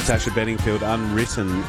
Sasha Bedingfield, Unwritten,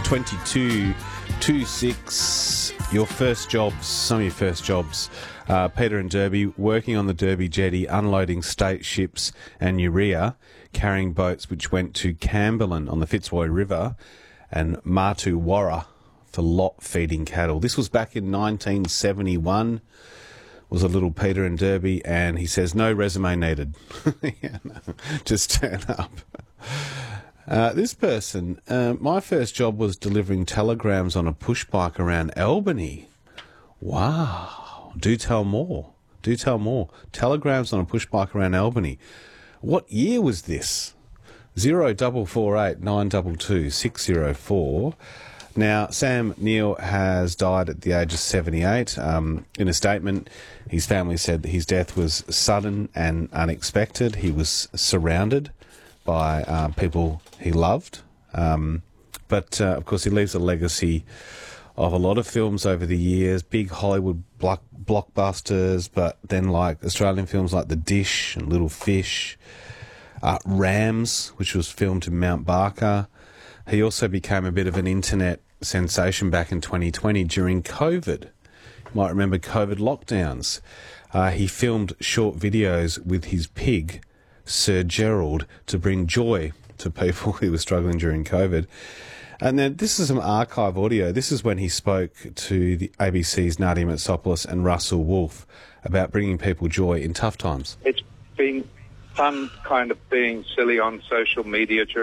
22-26. Your first jobs, some of your first jobs. Peter and Derby, working on the Derby jetty, unloading state ships and urea, carrying boats which went to Camberlin on the Fitzroy River, and Matu Warra for lot feeding cattle. This was back in 1971. Was a little Peter and Derby, and he says, no resume needed. Yeah, no, just turn up. This person, my first job was delivering telegrams on a push bike around Albany. Wow. Do tell more. Do tell more. Telegrams on a push bike around Albany. What year was this? 0448 922 604. Now, Sam Neill has died at the age of 78. In a statement, his family said that his death was sudden and unexpected. He was surrounded by people he loved. But, of course, he leaves a legacy of a lot of films over the years, big Hollywood blockbusters, but then like Australian films like The Dish and Little Fish, Rams, which was filmed in Mount Barker. He also became a bit of an internet sensation back in 2020 during COVID. You might remember COVID lockdowns. He filmed short videos with his pig, Sir Gerald, to bring joy to people who were struggling during COVID. And then this is some archive audio. This is when he spoke to the ABC's Nadia Metsopoulos and Russell Wolfe about bringing people joy in tough times. It's been fun kind of being silly on social media